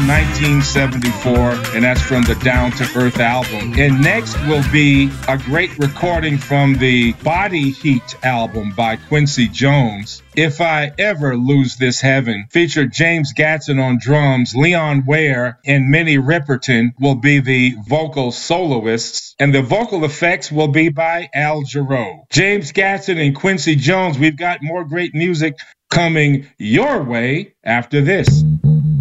1974, and that's from the Down to Earth album. And next will be a great recording from the Body Heat album by Quincy Jones. If I Ever Lose This Heaven featured James Gadson on drums, Leon Ware and Minnie Riperton will be the vocal soloists, and the vocal effects will be by Al Jarreau. James Gadson and Quincy Jones, we've got more great music coming your way after this.